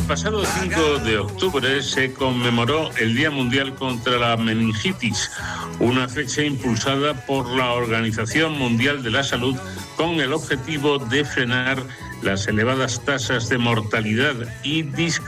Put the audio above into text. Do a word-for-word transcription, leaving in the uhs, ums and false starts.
pasado cinco de octubre se conmemoró el Día Mundial contra la Meningitis, una fecha impulsada por la Organización Mundial de la Salud con el objetivo de frenar las elevadas tasas de mortalidad y discapacidad